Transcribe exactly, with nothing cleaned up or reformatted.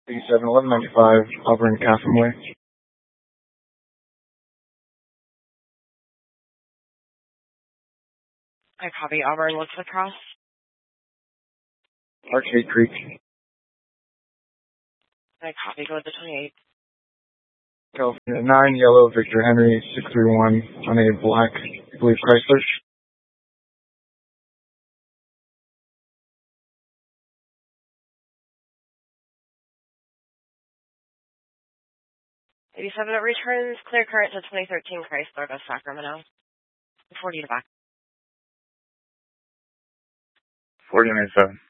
eighty-seven eleven ninety-five, Auburn Catherine Way. I copy. Auburn, what's the cross? Arcade Creek. I copy. Go with the twenty-eight. California nine, Yellow, Victor Henry, six three one, on a black, I believe, Chrysler. eighty-seven, it returns clear current to twenty thirteen Chrysler to Sacramento. forty to back. forty ninety-seven.